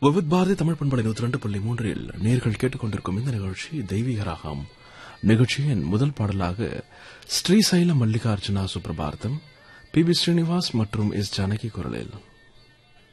விவித் பாரதி தமிழ் பண்பலை 102.3 நேர்கள் கேட்டுக்கொண்டிருக்கும் இந்த நிகழ்ச்சி தெய்வீக ராகம். நிகழ்ச்சியின் முதல் பாடலாக ஸ்ரீசைல மல்லிகார்ஜுனா சுப்ரபாரதம், பி.பி. ஸ்ரீனிவாஸ் மற்றும் எஸ். ஜானகி குரலில்